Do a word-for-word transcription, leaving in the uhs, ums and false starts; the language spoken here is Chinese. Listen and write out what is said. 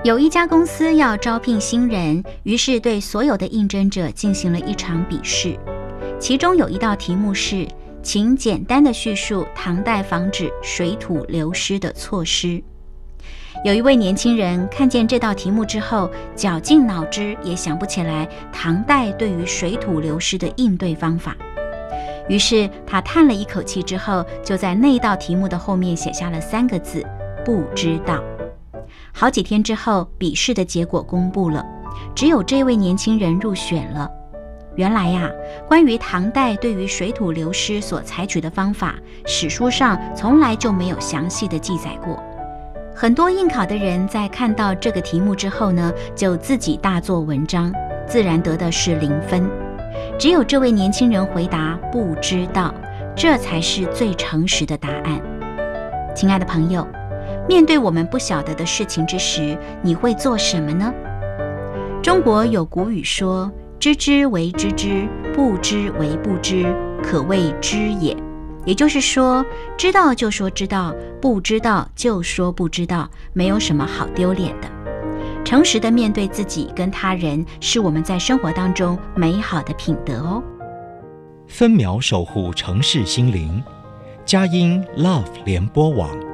有一家公司要招聘新人，于是对所有的应征者进行了一场笔试。其中有一道题目是，请简单的叙述唐代防止水土流失的措施。有一位年轻人看见这道题目之后，绞尽脑汁也想不起来唐代对于水土流失的应对方法。于是他叹了一口气之后，就在那道题目的后面写下了三个字：不知道。好几天之后，笔试的结果公布了，只有这位年轻人入选了。原来呀，关于唐代对于水土流失所采取的方法，史书上从来就没有详细的记载过。很多应考的人在看到这个题目之后呢，就自己大做文章，自然得的是零分。只有这位年轻人回答不知道，这才是最诚实的答案。亲爱的朋友，面对我们不晓得的事情之时，你会做什么呢？中国有古语说，知之为知之，不知为不知，可谓知也。也就是说，知道就说知道，不知道就说不知道，没有什么好丢脸的。诚实的面对自己跟他人，是我们在生活当中美好的品德哦。 分秒守护城市心灵，佳音 Love 联播网。